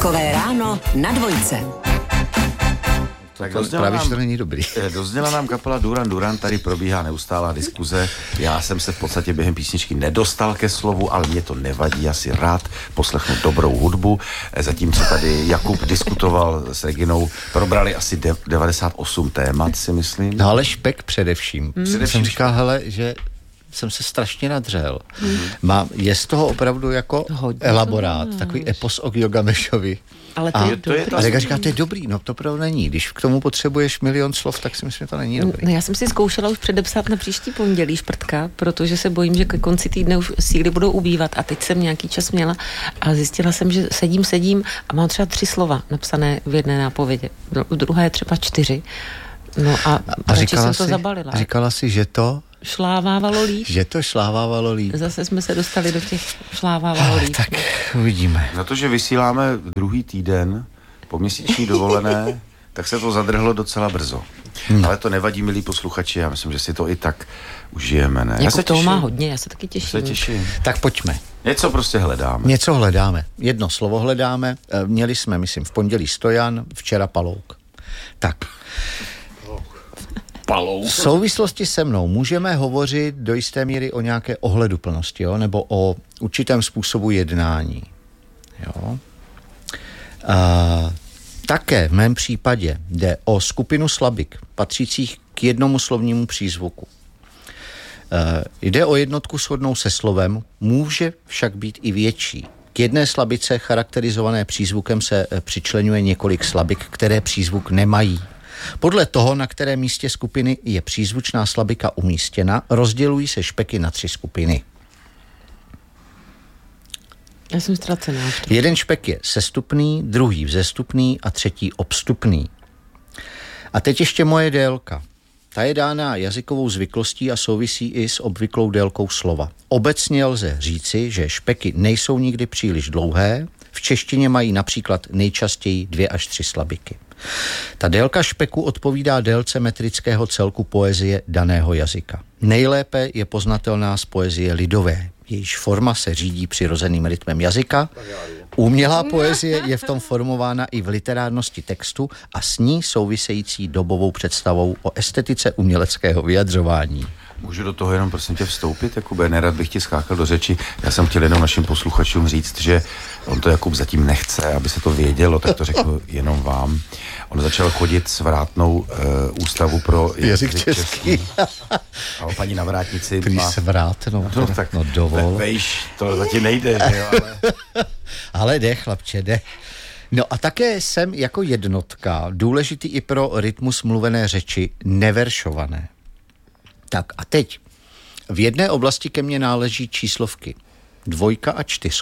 Takové ráno na dvojce. Tak právě, že to není dobrý. Dozněla nám kapela Duran Duran, tady probíhá neustálá diskuze. Já jsem se v podstatě během písničky nedostal ke slovu, ale mě to nevadí, já si rád poslechnu dobrou hudbu. Zatímco tady Jakub diskutoval s Reginou, probrali asi 98 témat, si myslím. No ale Špek především. Jsem říkal, hele, že jsem se strašně nadřel. Je z toho opravdu jako elaborát, takový epos o Gilgamešovi. Ale to je dobrý. A Rega říká, to je dobrý, no to opravdu není. Když k tomu potřebuješ milion slov, tak si myslím, že to není dobrý. No, já jsem si zkoušela už předepsat na příští pondělí šprtka, protože se bojím, že ke konci týdne už síly budou ubývat a teď jsem nějaký čas měla a zjistila jsem, že sedím a mám třeba 3 slova napsané v jedné nápovědě. V druhé třeba 4. No a radši jsem to zabalila. Říkala si, že to šlávávalo líp. Že to šlávávalo líp. Zase jsme se dostali do těch šlávávalo líp. Tak uvidíme. Na to, že vysíláme druhý týden po měsíční dovolené, tak se to zadrhlo docela brzo. Ale to nevadí, milí posluchači, já myslím, že si to i tak užijeme, ne? Já se toho má hodně, já se taky těším. Tak pojďme. Něco prostě hledáme. Něco hledáme. Jedno slovo hledáme. Měli jsme, myslím, v pondělí Stojan, včera Palouk. Tak. V souvislosti se mnou můžeme hovořit do jisté míry o nějaké ohleduplnosti, jo? Nebo o určitém způsobu jednání. Jo? Také v mém případě jde o skupinu slabik, patřících k jednomu slovnímu přízvuku. Jde o jednotku shodnou se slovem, může však být i větší. K jedné slabice charakterizované přízvukem se přičleňuje několik slabik, které přízvuk nemají. Podle toho, na kterém místě skupiny je přízvučná slabika umístěna, rozdělují se špeky na 3 skupiny. Já jsem ztracená. Jeden špek je sestupný, druhý vzestupný a třetí obstupný. A teď ještě moje délka. Ta je dána jazykovou zvyklostí a souvisí i s obvyklou délkou slova. Obecně lze říci, že špeky nejsou nikdy příliš dlouhé, v češtině mají například nejčastěji 2 až 3 slabiky. Ta délka špeku odpovídá délce metrického celku poezie daného jazyka. Nejlépe je poznatelná z poezie lidové. Jejíž forma se řídí přirozeným rytmem jazyka. Umělá poezie je v tom formována i v literárnosti textu a s ní související dobovou představou o estetice uměleckého vyjadřování. Můžu do toho jenom prosím tě vstoupit, Jakube, nerad bych ti skákal do řeči. Já jsem chtěl jenom našim posluchačům říct, že on to Jakub zatím nechce, aby se to vědělo, tak to řeknu jenom vám. On začal chodit s vrátnou ústavu pro jazyk český. A paní Navrátnici Prý má... s vrátnou, no dovol. Vejš, to zatím nejde, jo, ale... Ale jde, chlapče, jde. No a také jsem jako jednotka důležitý i pro rytmus mluvené řeči neveršované. Tak a teď. V jedné oblasti ke mně náleží číslovky 2 a 4.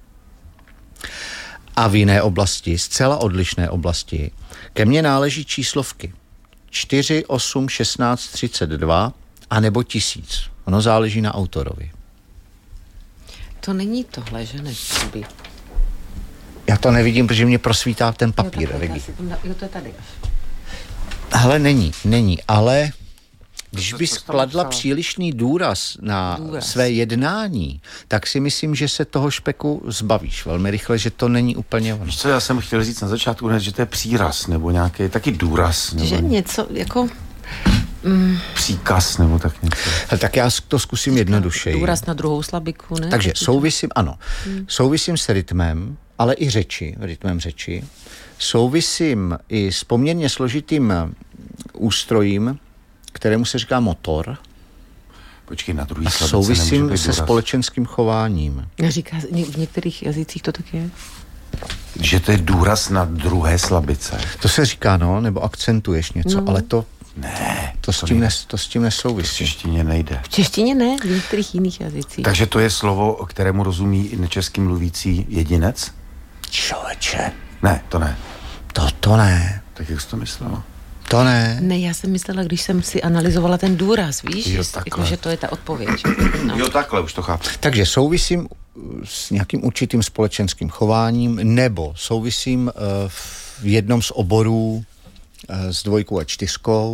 A v jiné oblasti, zcela odlišné oblasti, ke mně náleží číslovky 4, 8, 16, 32 a nebo 1000. Ono záleží na autorovi. To není tohle, že ne? Já to nevidím, protože mě prosvítá ten papír. Jo, to je tady. Hele, není, ale když bys kladla přílišný důraz na své jednání, tak si myslím, že se toho špeku zbavíš velmi rychle, že to není úplně ono. Víš co, já jsem chtěl říct na začátku, že to je příraz, nebo nějaký taky důraz. Nebo... Že něco jako... Příkaz, nebo tak něco. Tak já to zkusím jednodušeji. Důraz na druhou slabiku, ne? Takže souvisím s rytmem, ale i rytmem řeči. Souvisím i s poměrně složitým ústrojím, kterému se říká motor. Počkej, na druhý slabice souvisím se společenským chováním. Říká, v některých jazycích to tak je. Že to je důraz na druhé slabice. To se říká, nebo akcentuješ něco, ale to... Ne. To s tím nesouvisí. V češtině nejde. V češtině ne, v některých jiných jazycích. Takže to je slovo, kterému rozumí i nečeský mluvící jedinec? Člověče. Ne, to ne. To ne. Tak jak jsi to myslela? To ne. Ne, já jsem myslela, když jsem si analyzovala ten důraz, víš? Jo, že to je ta odpověď. No. Jo, takhle, už to chápu. Takže souvisím s nějakým určitým společenským chováním, nebo souvisím v jednom z oborů s 2 a 4,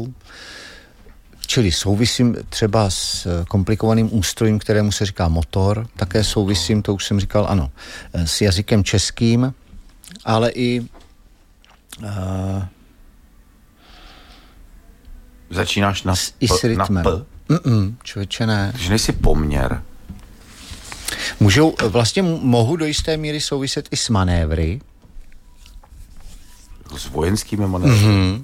čili souvisím třeba s komplikovaným ústrojem, kterému se říká motor, také souvisím, to už jsem říkal, s jazykem českým, ale i Začínáš na i s na rytmem. P? Člověče, ne. Takže nejsi poměr. Vlastně mohu do jisté míry souviset i s manévry. S vojenskými manévry.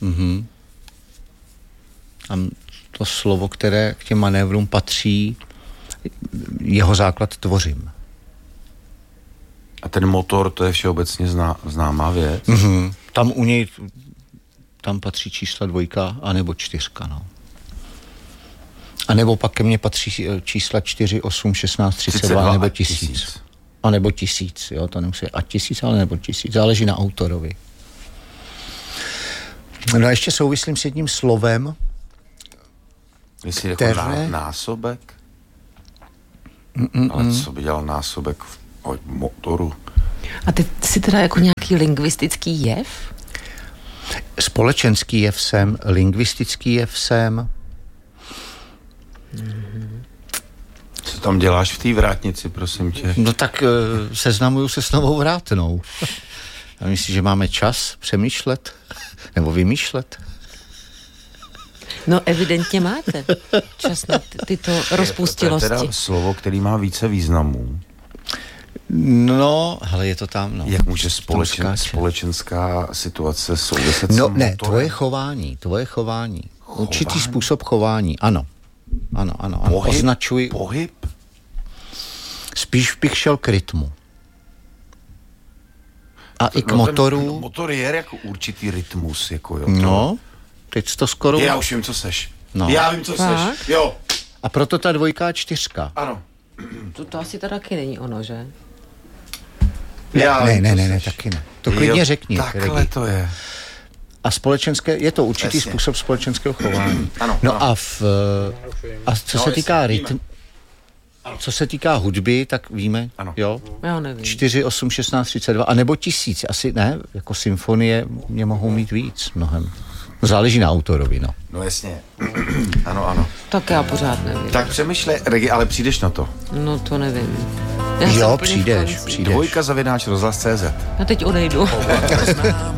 A to slovo, které k těm manévrům patří, jeho základ tvořím. A ten motor, to je všeobecně známá věc. Tam u něj patří čísla 2 anebo 4, no. A nebo pak ke mně patří čísla 4, 8, 16, 32 nebo 1000. A nebo 1000, jo, to nemusí a 1000, ale nebo 1000, záleží na autorovi. No a ještě souvislím s jedním slovem, Jestli jako násobek? Ale co by dělal násobek v motoru? A ty jsi teda jako nějaký lingvistický jev? Společenský jev jsem, lingvistický jev jsem. Co tam děláš v té vrátnici, prosím tě? No tak seznamuju se s novou vrátnou. A myslíš, že máme čas přemýšlet? Nebo vymýšlet? No evidentně máte čas na tyto rozpustilosti. To je teda slovo, který má více No, ale je to tam, no. Jak může společenská situace souviset s motorem? Ne, tvoje chování. Určitý způsob chování, ano. Označuji. Pohyb? Spíš bych šel k rytmu. A i k motoru. Motor je jako určitý rytmus, jako jo. No, teď to skoro. Já už vím, co seš. No. Já vím, co seš. Jo. A proto ta 2 a 4. Ano. To asi to taky není ono, že? Ne, taky ne. To klidně řekni. Takhle to je. A společenské, je to určitý způsob společenského chování. Ano, no ano. A co se týká rytmu, co se týká hudby, tak víme, ano. Jo? Já nevím. 4, 8, 16, 32, a nebo 1000, asi ne, jako symfonie mě mohou mít víc, mnohem. Záleží na autorovi, no. No jasně. Ano. Tak já pořád nevím. Tak přemýšlej, Regi, ale přijdeš na to. No to nevím. Jo, přijdeš. 2@rozhlas.cz. Já teď odejdu.